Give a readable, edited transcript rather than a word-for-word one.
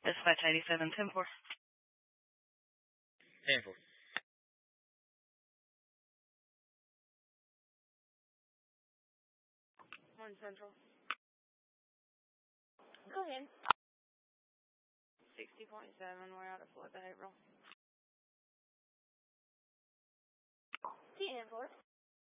Dispatch 87, 10-4. 10-4. One Central. Go ahead. 60.7, we're out of flight behavioral.